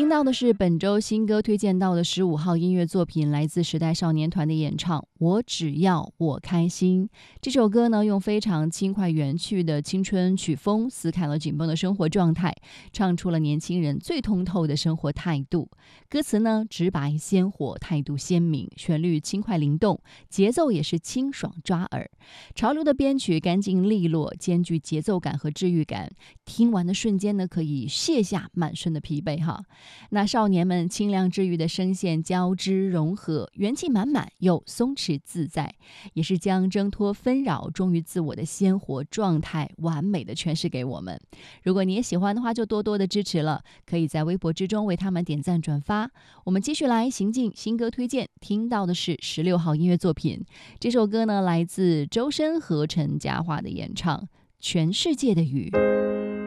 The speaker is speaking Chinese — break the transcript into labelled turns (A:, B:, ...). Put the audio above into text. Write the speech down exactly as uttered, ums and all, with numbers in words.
A: 听到的是本周新歌推荐到的十五号音乐作品，来自时代少年团的演唱《我只要我开心》。这首歌呢，用非常轻快原趣的青春曲风，撕开了紧绷的生活状态，唱出了年轻人最通透的生活态度。歌词呢，直白鲜活，态度鲜明，旋律轻快灵动，节奏也是清爽抓耳。潮流的编曲干净利落，兼具节奏感和治愈感，听完的瞬间呢，可以卸下满身的疲惫哈。那少年们清亮治愈的声线交织融合，元气满满又松弛自在，也是将挣脱纷扰忠于自我的鲜活状态完美的诠释给我们。如果你也喜欢的话，就多多的支持了，可以在微博之中为他们点赞转发。我们继续来行进新歌推荐，听到的是十六号音乐作品，这首歌呢来自周深和陈嘉桦的演唱《全世界的雨》。